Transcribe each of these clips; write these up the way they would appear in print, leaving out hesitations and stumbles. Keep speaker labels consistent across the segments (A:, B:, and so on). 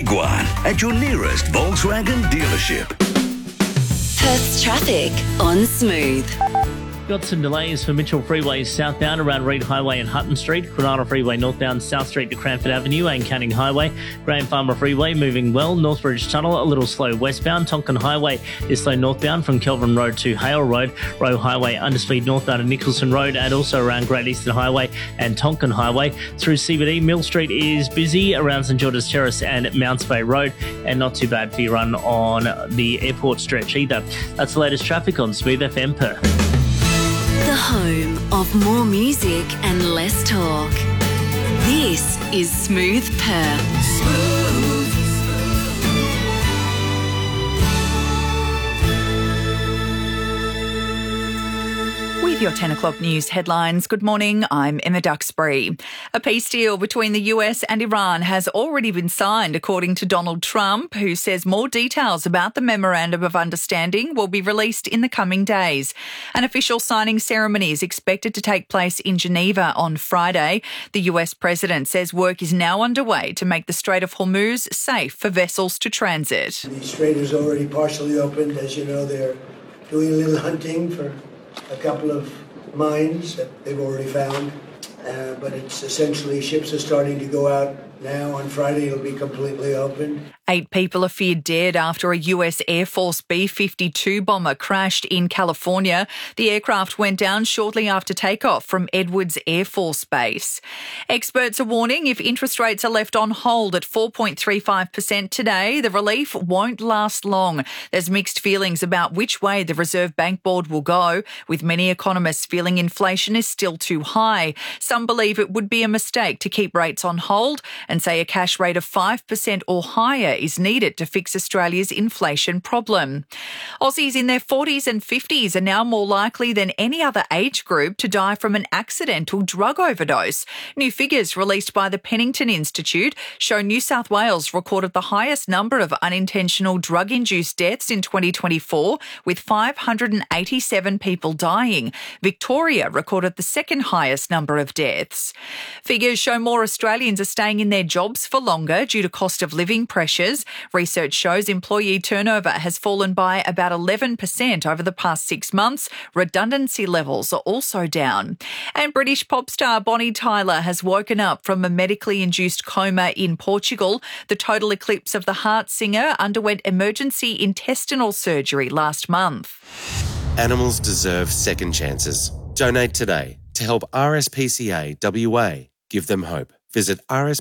A: Tiguan at your nearest Volkswagen dealership.
B: Perth's traffic on Smooth.
C: Got some delays for Mitchell Freeway southbound around Reed Highway and Hutton Street, Granada Freeway northbound South Street to Cranford Avenue and Canning Highway, Graham Farmer Freeway moving well, Northbridge Tunnel a little slow westbound, Tonkin Highway is slow northbound from Kelvin Road to Hale Road, Roe Highway underspeed northbound of Nicholson Road and also around Great Eastern Highway and Tonkin Highway. Through CBD, Mill Street is busy around St George's Terrace and Mounts Bay Road, and not too bad for your run on the airport stretch either. That's the latest traffic on Smooth FM Perth.
B: The home of more music and less talk. This is Smooth Perth.
D: With your 10 o'clock news headlines, good morning, I'm Emma Duxbury. A peace deal between the US and Iran has already been signed, according to Donald Trump, who says more details about the Memorandum of Understanding will be released in the coming days. An official signing ceremony is expected to take place in Geneva on Friday. The US president says work is now underway to make the Strait of Hormuz safe for vessels to transit.
E: The strait is already partially opened. As you know, they're doing a little hunting for a couple of mines that they've already found, but it's essentially ships are starting to go out now. On Friday it'll be completely open.
D: 8 people are feared dead after a US Air Force B-52 bomber crashed in California. The aircraft went down shortly after takeoff from Edwards Air Force Base. Experts are warning if interest rates are left on hold at 4.35% today, the relief won't last long. There's mixed feelings about which way the Reserve Bank Board will go, with many economists feeling inflation is still too high. Some believe it would be a mistake to keep rates on hold and say a cash rate of 5% or higher is needed to fix Australia's inflation problem. Aussies in their 40s and 50s are now more likely than any other age group to die from an accidental drug overdose. New figures released by the Pennington Institute show New South Wales recorded the highest number of unintentional drug-induced deaths in 2024, with 587 people dying. Victoria recorded the second highest number of deaths. Figures show more Australians are staying in their jobs for longer due to cost of living pressures. Research shows employee turnover has fallen by about 11% over the past 6 months. Redundancy levels are also down. And British pop star Bonnie Tyler has woken up from a medically induced coma in Portugal. The total eclipse of the heart singer underwent emergency intestinal surgery last month.
F: Animals deserve second chances. Donate today to help RSPCA WA. Give them hope. Visit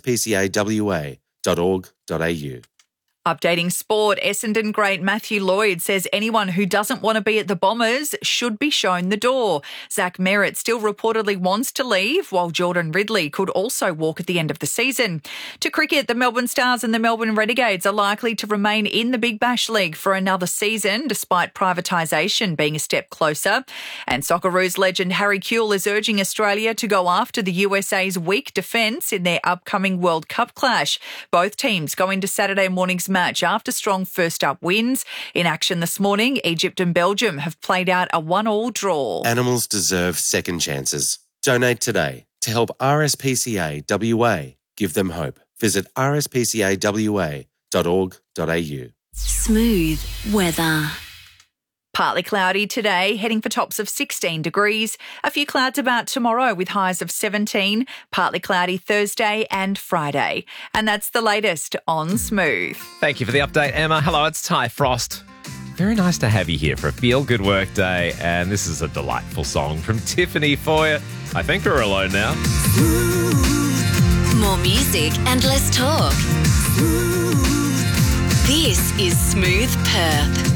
F: rspcawa.org.au.
D: Updating sport, Essendon great Matthew Lloyd says anyone who doesn't want to be at the Bombers should be shown the door. Zach Merritt still reportedly wants to leave, while Jordan Ridley could also walk at the end of the season. To cricket, the Melbourne Stars and the Melbourne Renegades are likely to remain in the Big Bash League for another season, despite privatisation being a step closer. And Socceroos legend Harry Kewell is urging Australia to go after the USA's weak defence in their upcoming World Cup clash. Both teams go into Saturday morning's match after strong first-up wins. In action this morning, Egypt and Belgium have played out a 1-1 draw.
F: Animals deserve second chances. Donate today to help RSPCA WA. Give them hope. Visit rspcawa.org.au.
B: Smooth weather.
D: Partly cloudy today, heading for tops of 16 degrees. A few clouds about tomorrow with highs of 17. Partly cloudy Thursday and Friday. And that's the latest on Smooth.
G: Thank you for the update, Emma. Hello, it's Ty Frost. Very nice to have you here for a feel-good work day. And this is a delightful song from Tiffany for you. I think we're alone now.
B: More music and less talk. This is Smooth Perth.